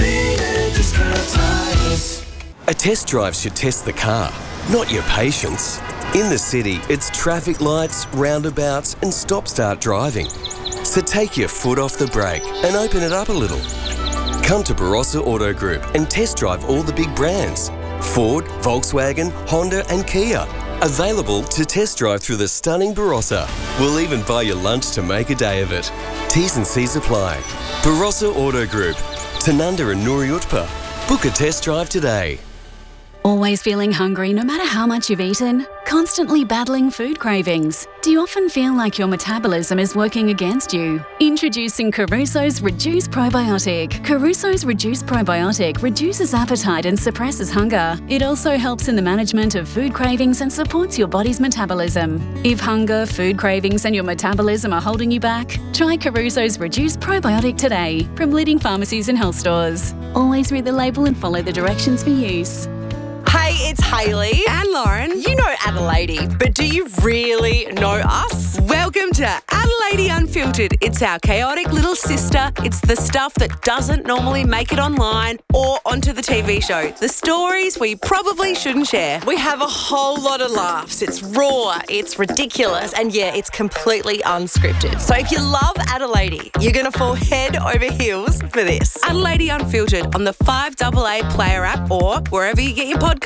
A test drive should test the car, not your patience. In the city, it's traffic lights, roundabouts and stop-start driving. So take your foot off the brake and open it up a little. Come to Barossa Auto Group and test drive all the big brands. Ford, Volkswagen, Honda and Kia. Available to test drive through the stunning Barossa. We'll even buy you lunch to make a day of it. T's and C's apply. Barossa Auto Group. Tanunda and Nuri Utpa. Book a test drive today. Always feeling hungry no matter how much you've eaten? Constantly battling food cravings? Do you often feel like your metabolism is working against you? Introducing Caruso's Reduce Probiotic. Caruso's Reduce Probiotic reduces appetite and suppresses hunger. It also helps in the management of food cravings and supports your body's metabolism. If hunger, food cravings and your metabolism are holding you back, try Caruso's Reduce Probiotic today from leading pharmacies and health stores. Always read the label and follow the directions for use. Hey, it's Hayley and Lauren. You know Adelaide, but do you really know us? Welcome to Adelaide Unfiltered. It's our chaotic little sister. It's the stuff that doesn't normally make it online or onto the T V show. The stories we probably shouldn't share. We have a whole lot of laughs. It's raw, it's ridiculous, and yeah, it's completely unscripted. So if you love Adelaide, you're going to fall head over heels for this. Adelaide Unfiltered on the five A A Player app or wherever you get your podcasts.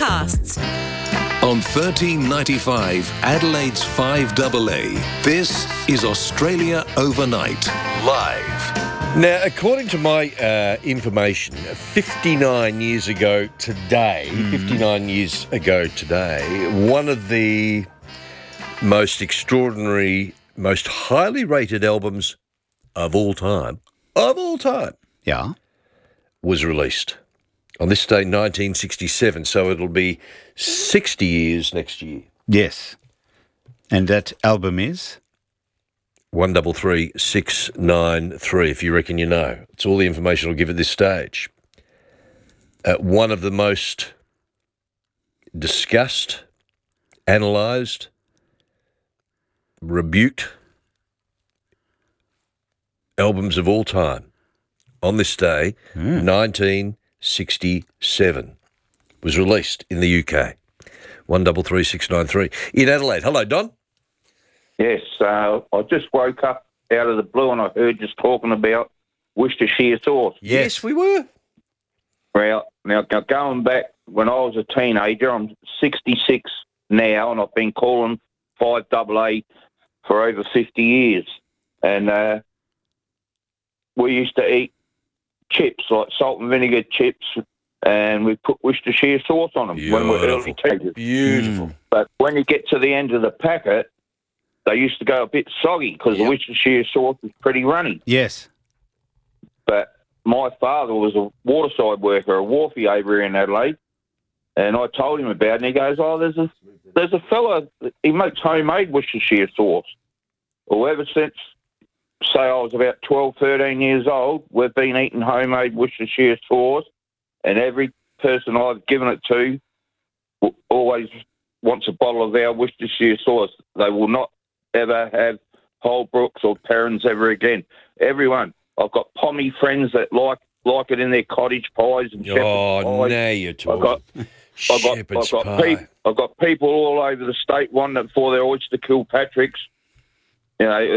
On thirteen ninety-five, Adelaide's five A A, this is Australia Overnight, live. Now, according to my uh, information, fifty-nine years ago today, mm. fifty-nine years ago today, one of the most extraordinary, most highly rated albums of all time, of all time, yeah, was released. On this day, nineteen sixty-seven, so it'll be sixty years next year. Yes. And that album is? one double three six nine three, if you reckon you know. It's all the information I'll give at this stage. Uh, one of the most discussed, analysed, rebuked albums of all time. On this day, mm. nineteen sixty-seven was released in the U K. one double three six nine three. In Adelaide. Hello, Don. Yes, uh, I just woke up out of the blue and I heard just talking about Worcestershire sauce. Yes, we were. Well, now going back when I was a teenager, I'm sixty-six now, and I've been calling five A A for over fifty years. And uh, we used to eat chips, like salt and vinegar chips, and we put Worcestershire sauce on them Beautiful. when we were early teenagers. Beautiful. Mm. But when you get to the end of the packet, they used to go a bit soggy because yep. the Worcestershire sauce was pretty runny. Yes. But my father was a waterside worker, a wharfie over here in Adelaide, and I told him about it, and he goes, oh, there's a, there's a fella, he makes homemade Worcestershire sauce. Well, ever since, say I was about twelve, thirteen years old, we've been eating homemade Worcestershire sauce, and every person I've given it to always wants a bottle of our Worcestershire sauce. They will not ever have Holbrooks or Perrins ever again. Everyone. I've got pommy friends that like like it in their cottage pies and shepherd's oh, pies. now you're talking. I've got, I've got, shepherd's I've got, pie. People, I've got people all over the state wanting it for their oyster Kilpatricks. You know,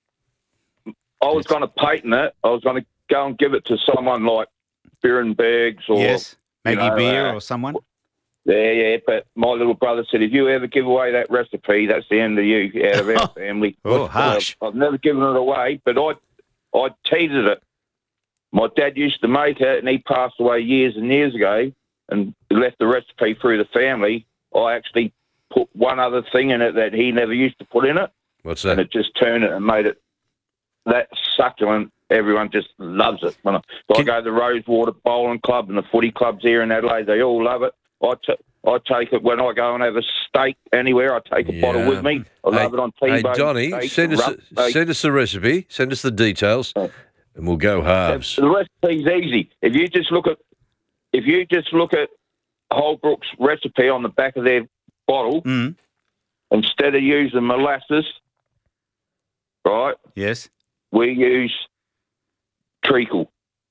I was going to patent it. I was going to go and give it to someone like Beerenbergs or... Yes, Maggie you know, Beer uh, or someone. Yeah, yeah, but my little brother said, if you ever give away that recipe, that's the end of you out of our family. Oh, harsh. I've, I've never given it away, but I I teased it. My dad used to make it, and he passed away years and years ago, and left the recipe through the family. I actually put one other thing in it that he never used to put in it. What's that? And it just turned it and made it that succulent. Everyone just loves it. When I, I go to the Rosewater Bowling Club and the footy clubs here in Adelaide, they all love it. I, t- I take it when I go and have a steak anywhere. I take a Yeah. bottle with me. I Hey- love it on Hey, T-bone Donnie, steak, send us, rough steak. send us the recipe, send us the details, and we'll go halves. The recipe's easy. If you just look at, if you just look at Holbrook's recipe on the back of their bottle, Mm. instead of using molasses, right? Yes. We use treacle.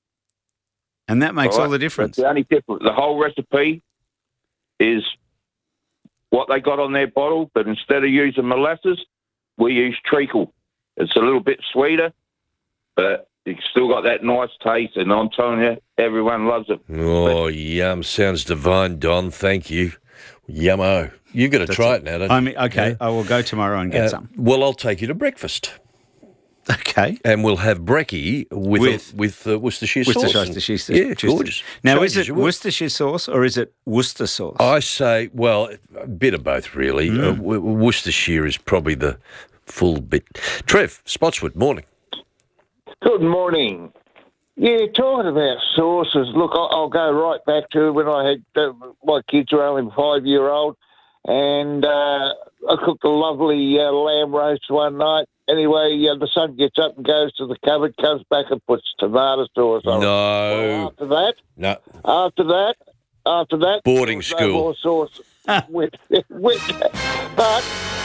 And that makes all right? the difference. That's the only difference. The whole recipe is what they got on their bottle, but instead of using molasses, we use treacle. It's a little bit sweeter, but it's still got that nice taste, and I'm telling you, everyone loves it. Oh, yum. Sounds divine, Don. Thank you. Yummo. You've got to That's try it. it now, don't I you? mean, okay, Yeah. I will go tomorrow and get Uh, some. Well, I'll take you to breakfast. Okay. And we'll have brekkie with With- a, with uh, Worcestershire sauce. Worcestershire, Worcestershire, Yeah, Worcestershire. gorgeous. Now, Changes is it your world. Worcestershire sauce or is it Worcester sauce? I say, well, a bit of both, really. Mm. Uh, W- Worcestershire is probably the full bit. Trev, Spotswood, morning. Good morning. Yeah, talking about sauces, look, I'll, I'll go right back to when I had, uh, my kids were only five-year-old, and uh, I cooked a lovely uh, lamb roast one night. Anyway, uh, the son gets up and goes to the cupboard, comes back and puts tomato sauce on it. No. Well, after that, No. after that, after that, Boarding there was school. No more sauce with, with But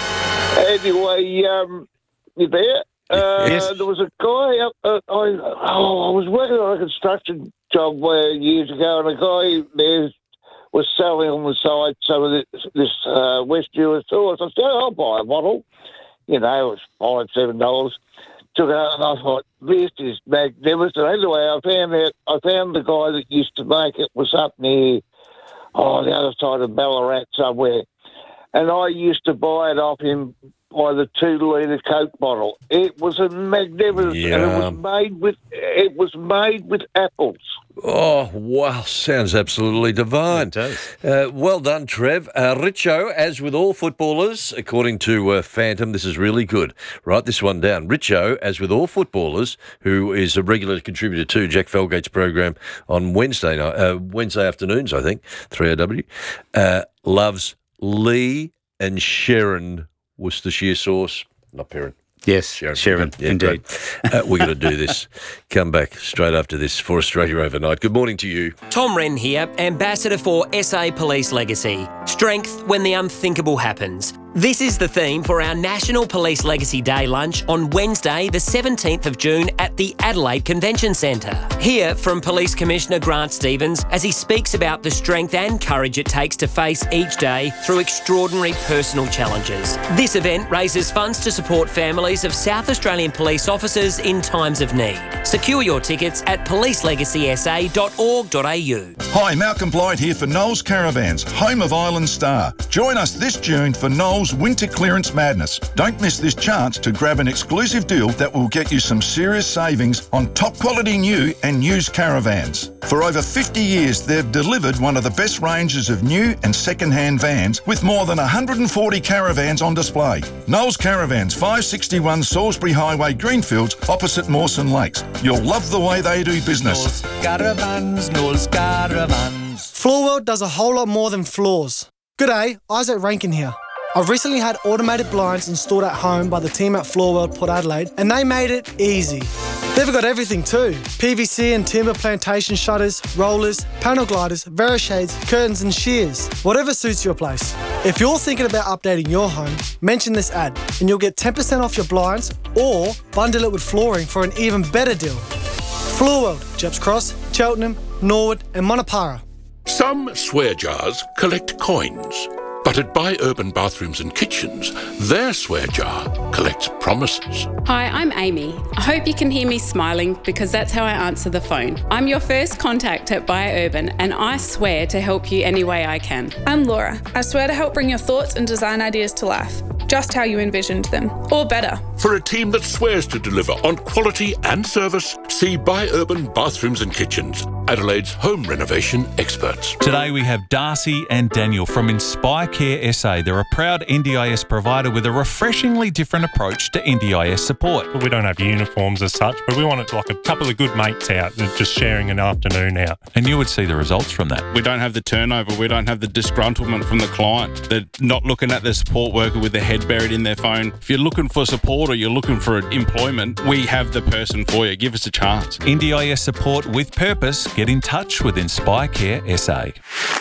anyway, um, you there? Uh, Yes. There was a guy up. Uh, I, oh, I was working on a construction job uh, years ago, and a guy there was selling on the side some of this, this uh, West Jewish sauce. I said, "I'll buy a bottle." You know, it was five, seven dollars. Took it out, and I thought, "This is magnificent." Anyway, I found out. I found the guy that used to make it was up near, oh, the other side of Ballarat somewhere, and I used to buy it off him by the two litre Coke bottle. It was a magnificent, and it was Yum. made with it was made with apples. Oh, wow. Sounds absolutely divine. It does. Uh, well done, Trev. Uh, Richo, as with all footballers, according to uh, Phantom, this is really good. Write this one down. Richo, as with all footballers, who is a regular contributor to Jack Felgate's program on Wednesday night, uh, Wednesday afternoons, I think, three O W, uh, loves Lee and Sharon Worcestershire sauce. Not Perrin. Yes, Sharon, Sharon, Yeah, indeed. great. Uh, we're going to do this. Come back straight after this for Australia Overnight. Good morning to you. Tom Wren here, Ambassador for S A Police Legacy. Strength when the unthinkable happens. This is the theme for our National Police Legacy Day lunch on Wednesday, the seventeenth of June at the Adelaide Convention Centre. Hear from Police Commissioner Grant Stevens as he speaks about the strength and courage it takes to face each day through extraordinary personal challenges. This event raises funds to support families of South Australian police officers in times of need. Secure your tickets at police legacy s a dot org dot a u. Hi, Malcolm Blight here for Knowles Caravans, home of Island Star. Join us this June for Knowles Winter Clearance Madness. Don't miss this chance to grab an exclusive deal that will get you some serious savings on top quality new and used caravans. For over fifty years, they've delivered one of the best ranges of new and second-hand vans with more than one hundred forty caravans on display. Knowles Caravans, five sixty-one Salisbury Highway, Greenfields, opposite Mawson Lakes. You'll love the way they do business. Caravans, Knowles Caravans. Floor World does a whole lot more than floors. G'day, Isaac Rankin here. I've recently had automated blinds installed at home by the team at Floor World Port Adelaide, and they made it easy. They've got everything too. P V C and timber plantation shutters, rollers, panel gliders, Verishades, curtains and shears. Whatever suits your place. If you're thinking about updating your home, mention this ad and you'll get ten percent off your blinds or bundle it with flooring for an even better deal. Floor World, Jeps Cross, Cheltenham, Norwood and Monopara. Some swear jars collect coins, but at Buy Urban Bathrooms and Kitchens, their swear jar collects promises. Hi, I'm Amy. I hope you can hear me smiling because that's how I answer the phone. I'm your first contact at Buy Urban and I swear to help you any way I can. I'm Laura. I swear to help bring your thoughts and design ideas to life, just how you envisioned them, or better. For a team that swears to deliver on quality and service, see Buy Urban Bathrooms and Kitchens, Adelaide's home renovation experts. Today we have Darcy and Daniel from Inspire Care S A. They're a proud N D I S provider with a refreshingly different approach to N D I S support. We don't have uniforms as such, but we want it like a couple of good mates out, just sharing an afternoon out. And you would see the results from that. We don't have the turnover. We don't have the disgruntlement from the client. They're not looking at the support worker with their head buried in their phone. If you're looking for support or you're looking for employment, we have the person for you. Give us a chance. N D I S support with purpose. Get in touch with Inspire Care S A.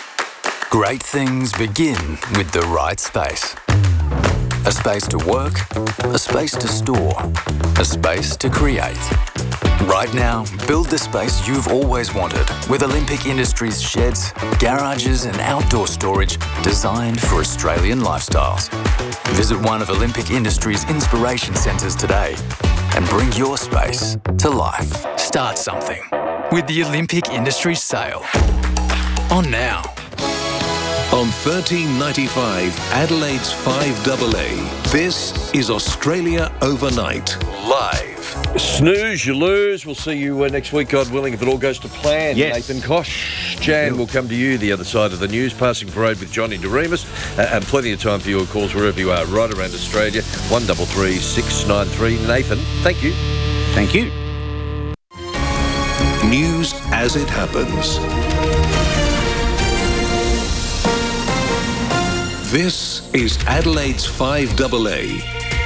Great things begin with the right space. A space to work, a space to store, a space to create. Right now, build the space you've always wanted with Olympic Industries sheds, garages and outdoor storage designed for Australian lifestyles. Visit one of Olympic Industries' inspiration centres today and bring your space to life. Start something with the Olympic Industries sale. On now. On thirteen ninety-five, Adelaide's five A A, this is Australia Overnight, live. Snooze, you lose. We'll see you uh, next week, God willing, if it all goes to plan. Yes. Nathan Kosh. Jan will come to you the other side of the news, passing parade with Johnny DeRemus, uh, and plenty of time for your calls wherever you are, right around Australia. one three three, six nine three. Nathan, thank you. Thank you. News as it happens. This is Adelaide's five A A.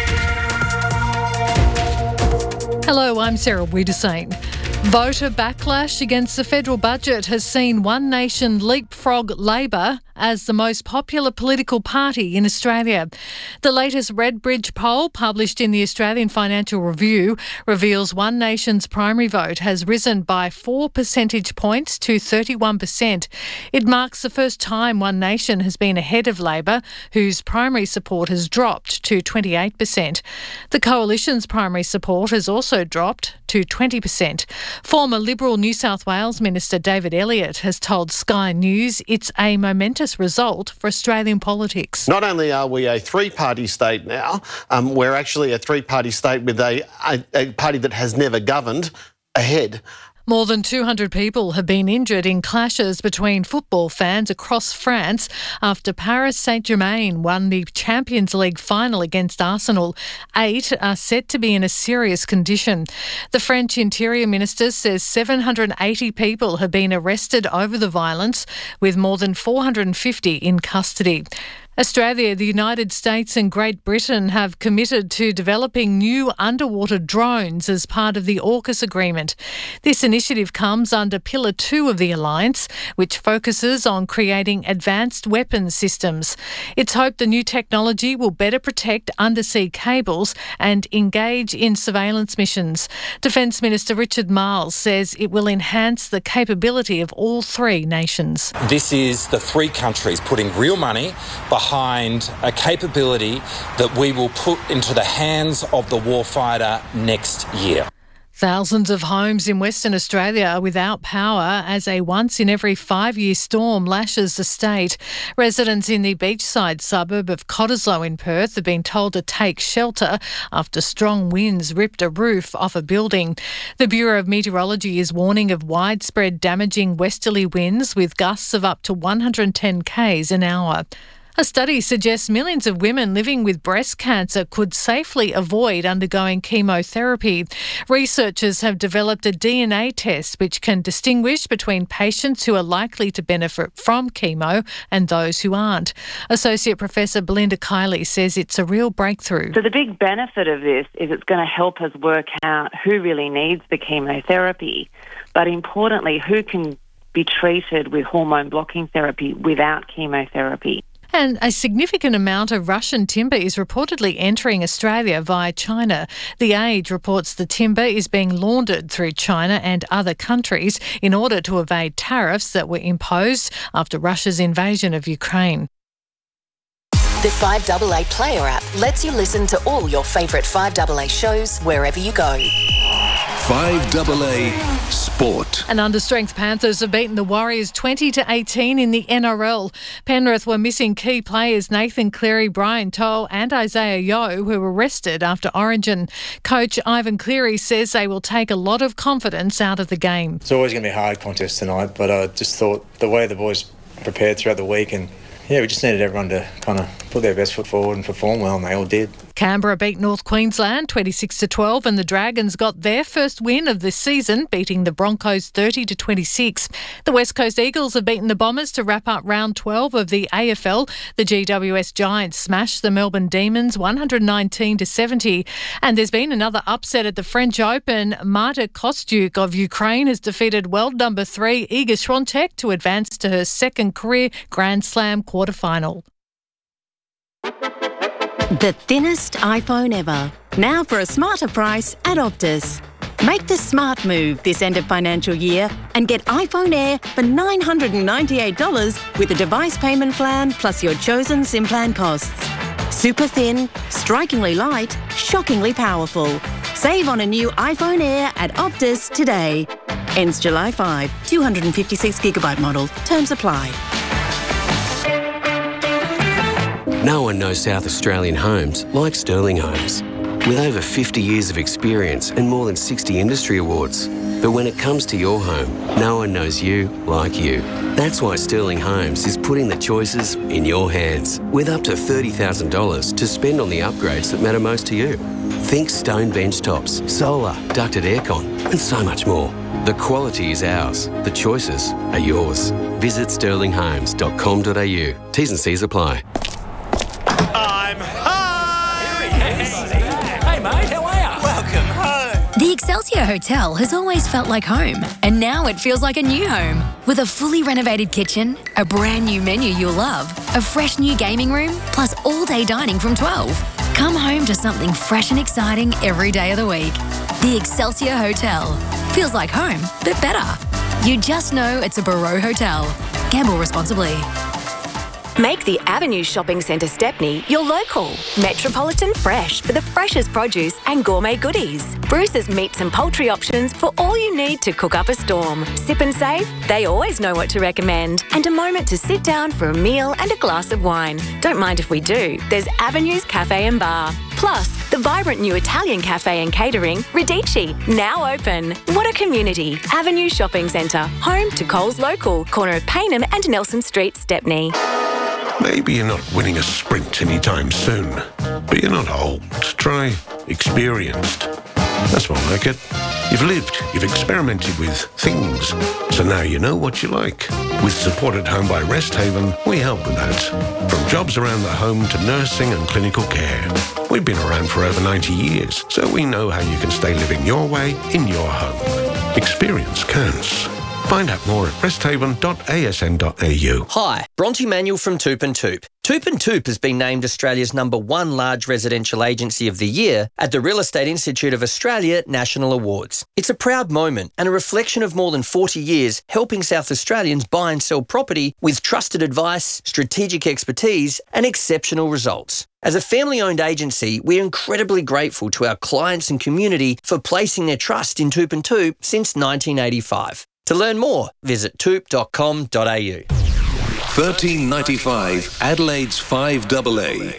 Hello, I'm Sarah Wiedersane. Voter backlash against the federal budget has seen One Nation leapfrog Labor as the most popular political party in Australia. The latest Redbridge poll, published in the Australian Financial Review, reveals One Nation's primary vote has risen by four percentage points to thirty-one percent. It marks the first time One Nation has been ahead of Labor, whose primary support has dropped to twenty-eight percent. The Coalition's primary support has also dropped to twenty percent. Former Liberal New South Wales Minister David Elliott has told Sky News it's a momentous result for Australian politics. Not only are we a three-party state now, um, we're actually a three-party state with a, a, a party that has never governed ahead. More than two hundred people have been injured in clashes between football fans across France after Paris Saint-Germain won the Champions League final against Arsenal. Eight are said to be in a serious condition. The French Interior Minister says seven hundred eighty people have been arrested over the violence, with more than four hundred fifty in custody. Australia, the United States and Great Britain have committed to developing new underwater drones as part of the AUKUS agreement. This initiative comes under Pillar two of the alliance, which focuses on creating advanced weapons systems. It's hoped the new technology will better protect undersea cables and engage in surveillance missions. Defence Minister Richard Marles says it will enhance the capability of all three nations. This is the three countries putting real money behind behind a capability that we will put into the hands of the warfighter next year. Thousands of homes in Western Australia are without power as a once-in-every-five-year storm lashes the state. Residents in the beachside suburb of Cottesloe in Perth have been told to take shelter after strong winds ripped a roof off a building. The Bureau of Meteorology is warning of widespread damaging westerly winds with gusts of up to one hundred ten kilometres an hour. A study suggests millions of women living with breast cancer could safely avoid undergoing chemotherapy. Researchers have developed a D N A test which can distinguish between patients who are likely to benefit from chemo and those who aren't. Associate Professor Belinda Kiley says it's a real breakthrough. So the big benefit of this is it's going to help us work out who really needs the chemotherapy, but importantly, who can be treated with hormone-blocking therapy without chemotherapy. And a significant amount of Russian timber is reportedly entering Australia via China. The Age reports the timber is being laundered through China and other countries in order to evade tariffs that were imposed after Russia's invasion of Ukraine. The five A A Player app lets you listen to all your favourite five A A shows wherever you go. five A A Sport. And understrength Panthers have beaten the Warriors twenty to eighteen in the N R L. Penrith were missing key players Nathan Cleary, Brian To'o and Isaiah Yeo, who were rested after Origin. Coach Ivan Cleary says they will take a lot of confidence out of the game. It's always going to be a hard contest tonight, but I just thought the way the boys prepared throughout the week, and yeah, we just needed everyone to kind of put their best foot forward and perform well, and they all did. Canberra beat North Queensland twenty-six to twelve, and the Dragons got their first win of the season, beating the Broncos thirty to twenty-six. The West Coast Eagles have beaten the Bombers to wrap up round twelve of the A F L. The G W S Giants smashed the Melbourne Demons one hundred nineteen to seventy. And there's been another upset at the French Open. Marta Kostyuk of Ukraine has defeated world number three Iga Swiatek to advance to her second career Grand Slam quarterfinal. The thinnest iPhone ever. Now for a smarter price at Optus. Make the smart move this end of financial year and get iPhone Air for nine hundred ninety-eight dollars with a device payment plan plus your chosen SIM plan costs. Super thin, strikingly light, shockingly powerful. Save on a new iPhone Air at Optus today. Ends July fifth. two hundred fifty-six gigabyte model. Terms apply. No one knows South Australian homes like Sterling Homes. With over fifty years of experience and more than sixty industry awards. But when it comes to your home, no one knows you like you. That's why Sterling Homes is putting the choices in your hands, with up to thirty thousand dollars to spend on the upgrades that matter most to you. Think stone bench tops, solar, ducted aircon, and so much more. The quality is ours. The choices are yours. Visit sterling homes dot com dot a u. T's and C's apply. I'm home! Hey, mate, how are you? Welcome home. The Excelsior Hotel has always felt like home, and now it feels like a new home. With a fully renovated kitchen, a brand new menu you'll love, a fresh new gaming room, plus all-day dining from twelve. Come home to something fresh and exciting every day of the week. The Excelsior Hotel. Feels like home, but better. You just know it's a Barreau Hotel. Gamble responsibly. Make the Avenue Shopping Centre Stepney your local. Metropolitan Fresh for the freshest produce and gourmet goodies. Bruce's meats and poultry options for all you need to cook up a storm. Sip and save? They always know what to recommend. And a moment to sit down for a meal and a glass of wine. Don't mind if we do. There's Avenue's Cafe and Bar. Plus, the vibrant new Italian cafe and catering, Radici, now open. What a community. Avenue Shopping Centre, home to Coles Local, corner of Payneham and Nelson Street, Stepney. Maybe you're not winning a sprint anytime soon, but you're not old. Try experienced. That's more like it. You've lived, you've experimented with things, so now you know what you like. With support at home by Rest Haven, we help with that. From jobs around the home to nursing and clinical care. We've been around for over ninety years, so we know how you can stay living your way in your home. Experience counts. Find out more at rest haven dot a s n dot a u. Hi, Bronte Manuel from Toop and Toop. Toop and Toop has been named Australia's number one large residential agency of the year at the Real Estate Institute of Australia National Awards. It's a proud moment and a reflection of more than forty years helping South Australians buy and sell property with trusted advice, strategic expertise and exceptional results. As a family-owned agency, we're incredibly grateful to our clients and community for placing their trust in Toop and Toop since nineteen eighty-five. To learn more, visit toop dot com dot a u. thirteen ninety-five Adelaide's five A A.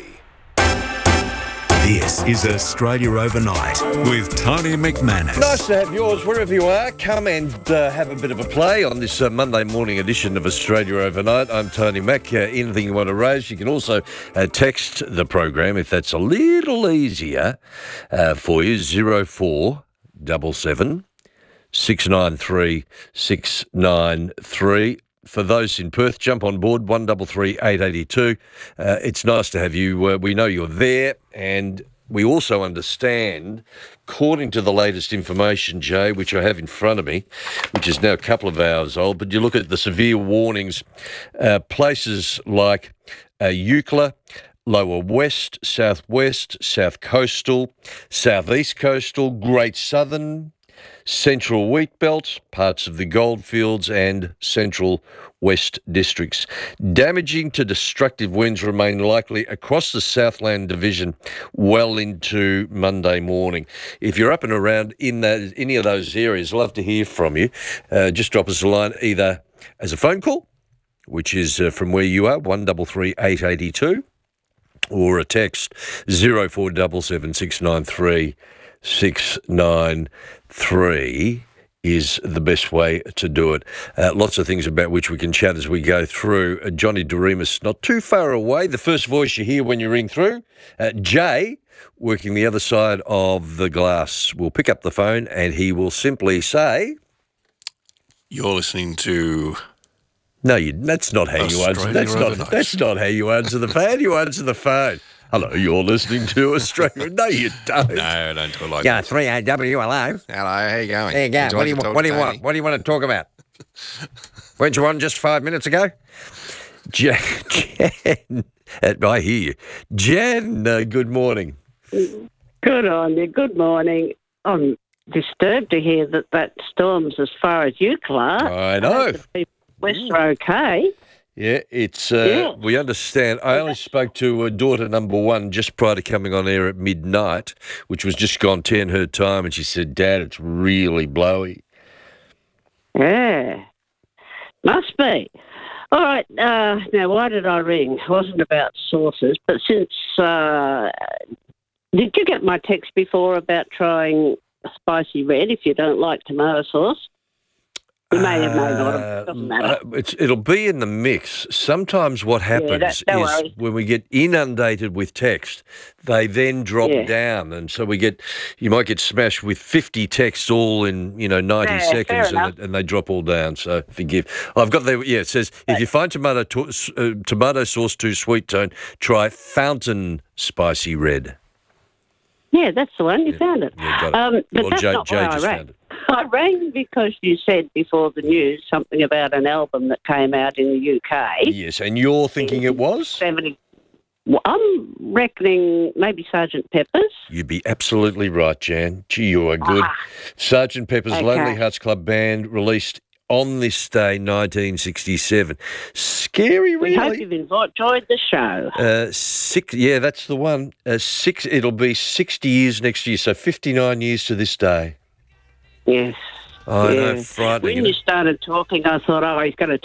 This is Australia Overnight with Tony McManus. Nice to have yours wherever you are. Come and uh, have a bit of a play on this uh, Monday morning edition of Australia Overnight. I'm Tony Mac. Uh, anything you want to raise, you can also uh, text the program if that's a little easier uh, for you. zero four seven seven six nine three six nine three. For those in Perth, jump on board, one three three eight eight two. Uh, it's nice to have you. Uh, we know you're there, and we also understand, according to the latest information, Jay, which I have in front of me, which is now a couple of hours old, but you look at the severe warnings, uh, places like uh, Eucla, Lower West, Southwest, South Coastal, Southeast Coastal, Great Southern, Central Wheatbelt, parts of the Goldfields and Central West districts. Damaging to destructive winds remain likely across the Southland Division well into Monday morning. If you're up and around in those, any of those areas, I'd love to hear from you. Uh, just drop us a line either as a phone call, which is uh, from where you are, one three three eight eight two, or a text zero four seven seven six nine three six nine three is the best way to do it. Uh, lots of things about which we can chat as we go through. Uh, Johnny Doremus, not too far away. The first voice you hear when you ring through. Uh, Jay, working the other side of the glass, will pick up the phone and he will simply say... You're listening to... No, you, that's not how you answer. That's not, that's not how you answer the phone. You answer the phone. Hello, you're listening to Australia. No, you don't. No, I don't do it like yeah, that. three A W, hello. Hello, how you going? There you go. Would What do you, like to what do you talk to want? What do you want to talk about? Weren't you on just five minutes ago? Jen, Jen I hear you. Jen, uh, good morning. Good on you. Good morning. I'm disturbed to hear that that storm's as far as Eucla. I know. The people west are okay. Yeah, it's. Uh, Yeah. We understand. I only spoke to uh, daughter number one just prior to coming on air at midnight, which was just gone ten her time, and she said, "Dad, it's really blowy." Yeah, must be. All right, uh, now why did I ring? It wasn't about sauces, but since... Uh, did you get my text before about trying spicy red if you don't like tomato sauce? You may have, may not have. It doesn't matter. Uh, it's, it'll be in the mix. Sometimes what happens that- don't is worry. when we get inundated with text, they then drop Yeah. down, and so we get you might get smashed with fifty texts all in you know ninety Yeah, fair seconds, enough. and, and they drop all down. So forgive. I've got there. Yeah, it says if you find tomato to, uh, tomato sauce too sweet, tone try fountain spicy red. Yeah, that's the one. You found it. Yeah, got it. Um, but Well, that's Jay- not Jay why I just rang. found it. I rang because you said before the news something about an album that came out in the U K. Yes, and you're thinking it was? seventy. Well, I'm reckoning maybe Sergeant Pepper's. You'd be absolutely right, Jan. Gee, you are good. Sergeant Pepper's Okay. Lonely Hearts Club Band released on this day, nineteen sixty-seven. Scary, We hope really. you've enjoyed the show. Uh, six, yeah, that's the one. Uh, six. It'll be sixty years next year, so fifty-nine years to this day. Yes. I know, Yeah. frightening. When isn't you it? started talking, I thought, oh, he's going to